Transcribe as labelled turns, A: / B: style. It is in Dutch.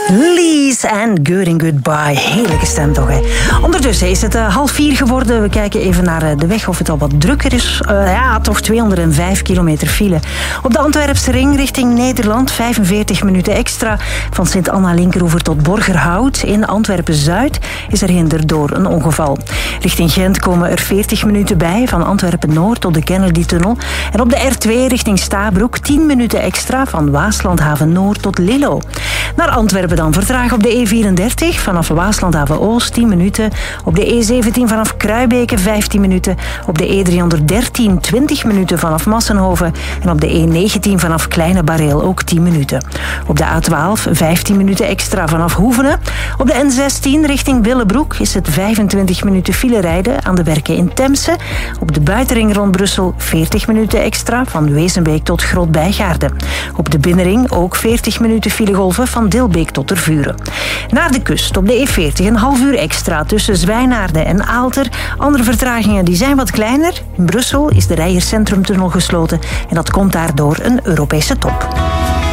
A: Lies en Good and Goodbye. Heerlijke stem toch, hè? Ondertussen is het 3:30 geworden. We kijken even naar de weg of het al wat drukker is. Toch 205 kilometer file. Op de Antwerpse ring richting Nederland 45 minuten extra. Van Sint-Anna Linkeroever tot Borgerhout. In Antwerpen-Zuid is er hinder door een ongeval. Richting Gent komen er 40 minuten bij. Van Antwerpen-Noord tot de Kennedy-tunnel. En op de R2 richting Stabroek 10 minuten extra. Van Waaslandhaven-Noord tot Lillo. Naar Antwerpen dan vertragen op de E34 vanaf Waaslandhaven-Oost 10 minuten. Op de E17 vanaf Kruibeke 15 minuten. Op de E313 20 minuten vanaf Massenhoven. En op de E19 vanaf Kleine Bareel ook 10 minuten. Op de A12 15 minuten extra vanaf Hoevenen. Op de N16 richting Willebroek is het 25 minuten file rijden aan de werken in Temse. Op de buitenring rond Brussel 40 minuten extra van Wezenbeek tot Groot-Bijgaarden. Op de binnenring ook 40 minuten filegolven van Dilbeek tot Tervuren. Naar de kust op de E40 een half uur extra tussen Zwijnaarden en Aalter. Andere vertragingen die zijn wat kleiner. In Brussel is de Rijer Centrumtunnel gesloten en dat komt daardoor een Europese top.